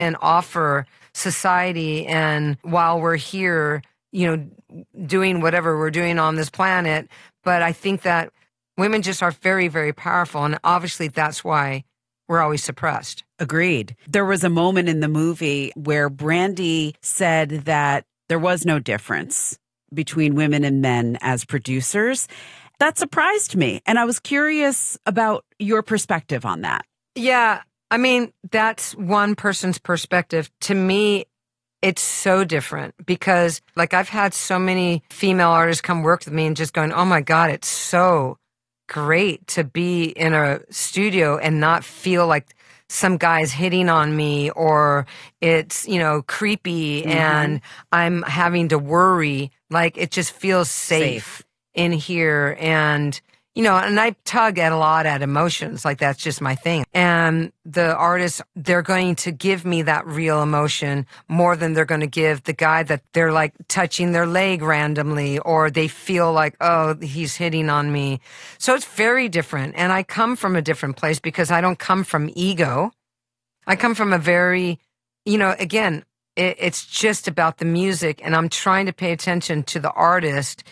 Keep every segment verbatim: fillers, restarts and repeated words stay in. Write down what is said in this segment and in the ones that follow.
and offer society. And while we're here, you know, doing whatever we're doing on this planet, but I think that women just are very, very powerful. And obviously that's why we're always suppressed. Agreed. There was a moment in the movie where Brandy said that there was no difference between women and men as producers. That surprised me. And I was curious about your perspective on that. Yeah. I mean, that's one person's perspective. To me, it's so different because, like, I've had so many female artists come work with me and just going, oh my God, it's so great to be in a studio and not feel like some guy's hitting on me or it's, you know, creepy mm-hmm. and I'm having to worry. Like, it just feels safe, safe. in here. And, you know, and I tug at a lot at emotions. Like, that's just my thing. And the artists, they're going to give me that real emotion more than they're going to give the guy that they're like touching their leg randomly or they feel like, oh, he's hitting on me. So it's very different. And I come from a different place because I don't come from ego. I come from a very, you know, again, it, it's just about the music and I'm trying to pay attention to the artist.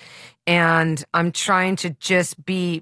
And I'm trying to just be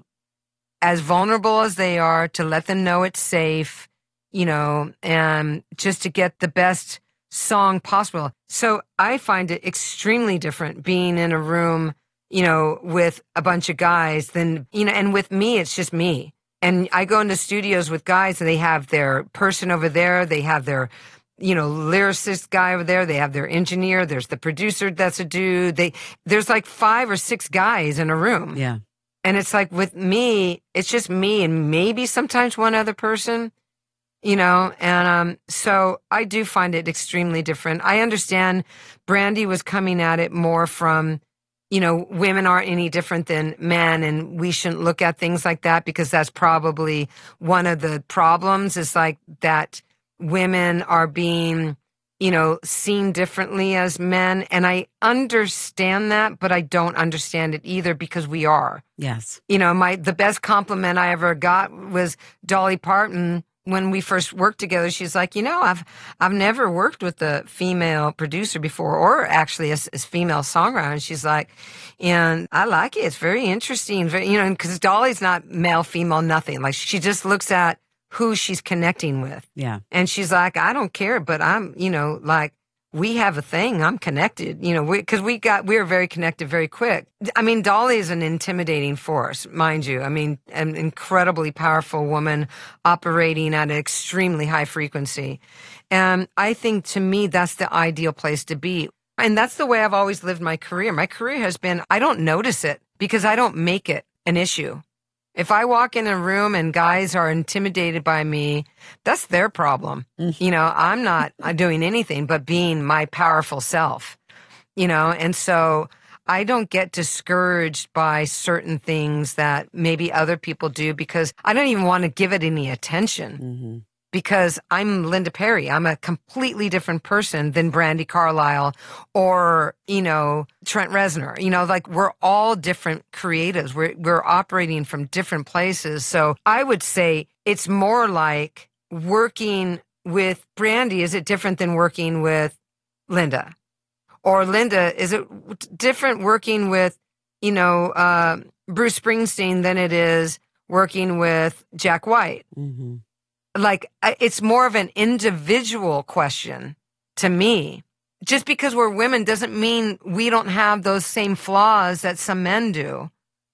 as vulnerable as they are to let them know it's safe, you know, and just to get the best song possible. So I find it extremely different being in a room, you know, with a bunch of guys than, you know, and with me, it's just me. And I go into studios with guys and they have their person over there. They have their, you know, lyricist guy over there. They have their engineer. There's the producer. That's a dude. They, there's like five or six guys in a room. Yeah. And it's like with me, it's just me and maybe sometimes one other person, you know, and, um, so I do find it extremely different. I understand Brandy was coming at it more from, you know, women aren't any different than men and we shouldn't look at things like that because that's probably one of the problems is like that women are being, you know, seen differently as men. And I understand that, but I don't understand it either because we are. Yes. You know, my, the best compliment I ever got was Dolly Parton. When we first worked together, she's like, you know, I've, I've never worked with a female producer before, or actually a, a female songwriter. And she's like, and I like it. It's very interesting. Very, you know, because Dolly's not male, female, nothing. Like she just looks at who she's connecting with. Yeah. And she's like, I don't care, but I'm, you know, like, we have a thing. I'm connected, you know, we, cause we got, we were very connected very quick. I mean, Dolly is an intimidating force, mind you. I mean, an incredibly powerful woman operating at an extremely high frequency. And I think to me, that's the ideal place to be. And that's the way I've always lived my career. My career has been, I don't notice it because I don't make it an issue. If I walk in a room and guys are intimidated by me, that's their problem. Mm. You know, I'm not doing anything but being my powerful self, you know, and so I don't get discouraged by certain things that maybe other people do because I don't even want to give it any attention. Mm-hmm. Because I'm Linda Perry. I'm a completely different person than Brandi Carlile or, you know, Trent Reznor. You know, like we're all different creatives. We're, we're operating from different places. So I would say it's more like working with Brandi. Is it different than working with Linda? Or Linda, is it different working with, you know, uh, Bruce Springsteen than it is working with Jack White? Mm-hmm. Like, it's more of an individual question to me. Just because we're women doesn't mean we don't have those same flaws that some men do.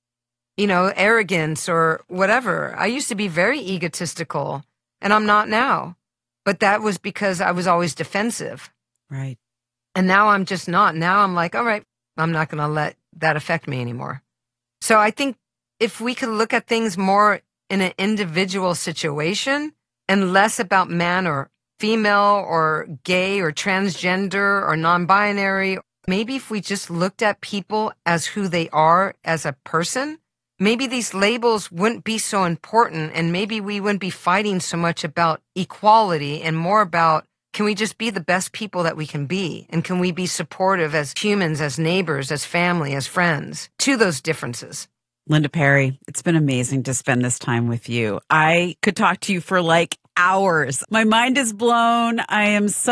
You know, arrogance or whatever. I used to be very egotistical, and I'm not now. But that was because I was always defensive. Right. And now I'm just not. Now I'm like, all right, I'm not going to let that affect me anymore. So I think if we could look at things more in an individual situation, and less about man or female or gay or transgender or non-binary. Maybe if we just looked at people as who they are as a person, maybe these labels wouldn't be so important and maybe we wouldn't be fighting so much about equality and more about can we just be the best people that we can be? And can we be supportive as humans, as neighbors, as family, as friends to those differences? Linda Perry, it's been amazing to spend this time with you. I could talk to you for like hours. My mind is blown. I am so